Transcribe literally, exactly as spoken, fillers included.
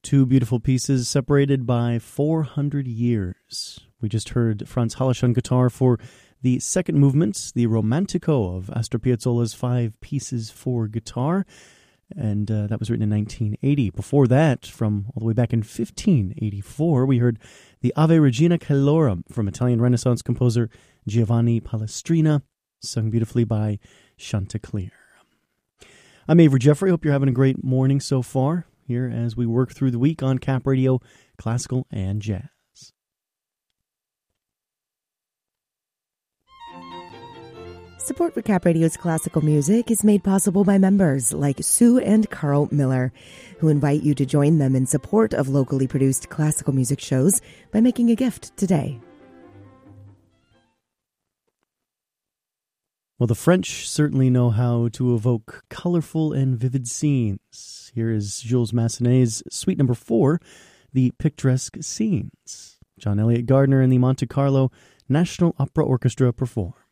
Two beautiful pieces separated by four hundred years. We just heard Franz Hallesch on guitar for the second movement, the Romantico of Astor Piazzolla's Five Pieces for Guitar, and uh, that was written in nineteen eighty. Before that, from all the way back in fifteen eighty-four, we heard the Ave Regina Caelorum from Italian Renaissance composer Giovanni Palestrina, sung beautifully by Chanticleer. I'm Avery Jeffrey. Hope you're having a great morning so far here as we work through the week on Cap Radio, Classical and Jazz. Support for Cap Radio's classical music is made possible by members like Sue and Carl Miller, who invite you to join them in support of locally produced classical music shows by making a gift today. Well, the French certainly know how to evoke colorful and vivid scenes. Here is Jules Massenet's Suite Number Four, The Picturesque Scenes. John Elliott Gardner and the Monte Carlo National Opera Orchestra perform.